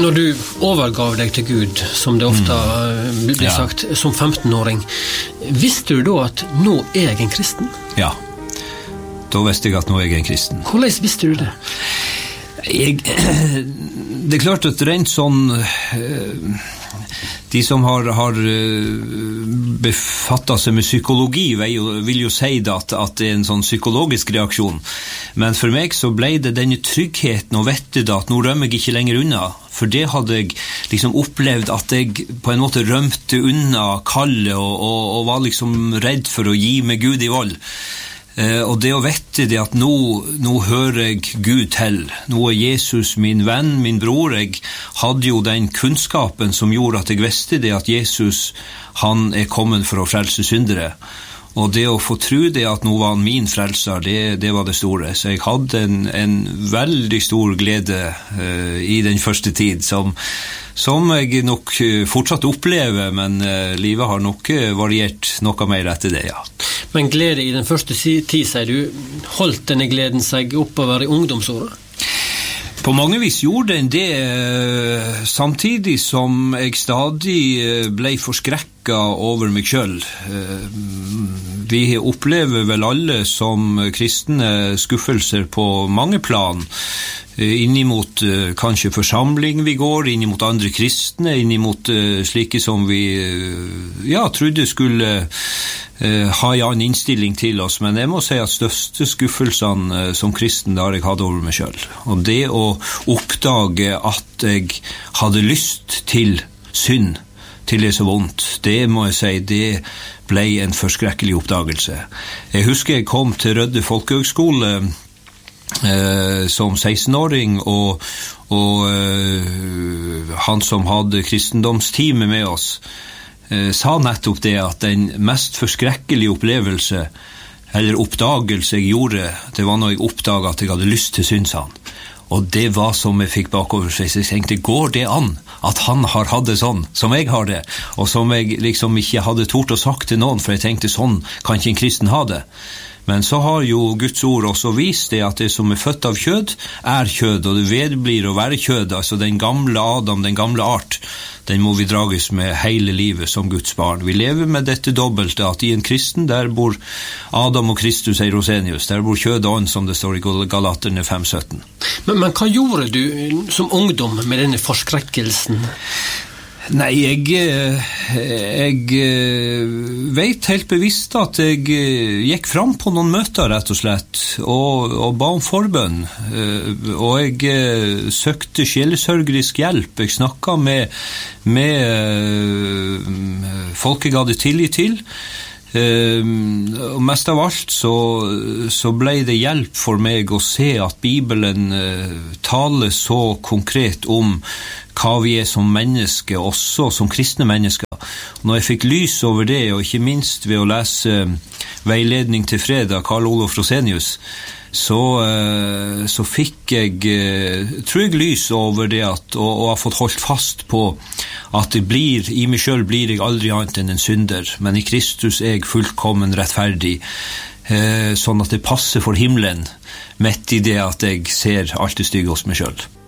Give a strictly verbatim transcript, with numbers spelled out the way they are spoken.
Når du overgav deg til Gud, som det ofte mm. blir ja. sagt, som femtenåring, visste du da at nå er jeg en kristen? Ja, da visste jeg at nå er jeg en kristen. Hvordan visste du det? Jeg, det er klart at rent sånn de som har, har befattet seg med psykologi vil jo, vil jo si det at, at det er en sånn psykologisk reaksjon, men for meg så ble det denne tryggheten og vette det at nå rømmer jeg ikke lenger unna, for det hadde jeg liksom opplevd at jeg på en måte rømte unna kallet og, og, og var liksom redd for å gi meg Gud i vold. Eh, og det å vette det at nå, nå hører jeg Gud til, nå er Jesus min venn, min bror. Jeg hadde jo den kunnskapen som gjorde at jeg visste det at Jesus, han er kommet for å frelse syndere. Og det å få tro det at nå var han min frelser, det, det var det store. Så jeg hadde en, en veldig stor glede uh, i den første tid, som, som jeg nok fortsatt opplever, men uh, livet har nok variert noe mer etter det, ja. Men glede i den første tid, sier du, holdt denne gleden seg oppover i ungdomsåret? På mange vis gjorde den det, samtidig som jeg stadig ble forskrekket over meg selv. Vi opplever vel alle som kristne skuffelser på mange plan, innimot kanskje forsamling vi går, innimot andre kristne, innimot slike som vi ja, trodde skulle ha en innstilling til oss, men jeg må si at største skuffelsene som kristen har jeg hatt over meg selv. Og det å oppdage at jeg hadde lyst til synd, til det så vondt, det må jeg si, det ble en forskrekkelig oppdagelse. Jeg husker jeg kom til Rødde Folkehøgskole eh, som sekstenåring, og, og eh, han som hadde kristendomsteamet med oss, sa nettopp det at den mest forskrekkelige opplevelse eller oppdagelse jeg gjorde, det var når jeg oppdaget at jeg hadde lyst til synd, sa han. Og det var som jeg fikk bakover seg, så jeg tenkte, går det an at han har hatt det sånn, som jeg har det, og som jeg liksom ikke hadde tort å sagt til noen, for jeg tenkte, sånn kan ikke en kristen ha det. Men så har jo Guds ord også vist det at det som er født av kjød, er kjød, og det vedblir å være kjød, altså den gamle Adam, den gamle art, den må vi drages med hele livet som Guds barn. Vi lever med dette dobbelte, at i en kristen, der bor Adam og Kristus, sier Rosenius, der bor kjød og ånd, som det står i Galaterne fem sytten. Men, men hva gjorde du som ungdom med denne forskrekkelsen? Nei, jeg, jeg vet helt bevisst at jeg gikk fram på noen møter, rett og slett, og, og ba om forbønn. Og jeg søkte sjelesørgerisk hjelp. Jeg snakket med, med folk jeg hadde tillit til. Og mest av alt så, så ble det hjelp for meg å se at Bibelen taler så konkret om hva vi er som mennesker, også som kristne mennesker. Når jeg fikk lys over det, og ikke minst ved å lese Veiledning til fred av Karl Olof Rosenius, så, så fikk jeg, tror jeg, lys over det at, og, og har fått holdt fast på at det blir, i meg selv blir jeg aldri annet enn en synder, men i Kristus er jeg fullkommen rettferdig, sånn at det passer for himmelen, midt i det at jeg ser alt det stygge hos meg selv.